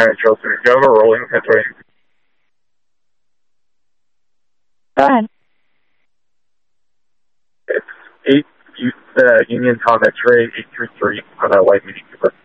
All right, Chelsea, go to rolling. That's right. Go ahead. It's 8 Union Tom X-ray 833 on a white Mini Cooper.